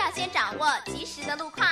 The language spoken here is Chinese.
抢先掌握及时的路况。